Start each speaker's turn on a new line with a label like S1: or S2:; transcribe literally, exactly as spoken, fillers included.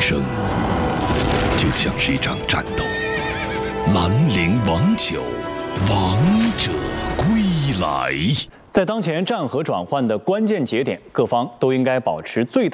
S1: 生就像是一场战斗。兰陵王酒，王者归来。
S2: 在当前战和转换的关键节点，各方都应该保持最大